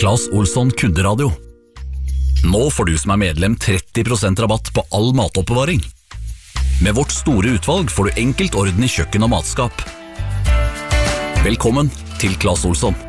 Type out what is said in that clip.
Claes Olsson kunderadio. Nå får du som medlem 30% rabatt på all matoppbevaring. Med vårt store utvalg får du enkelt orden i kjøkken og matskap. Velkommen til Claes Olsson.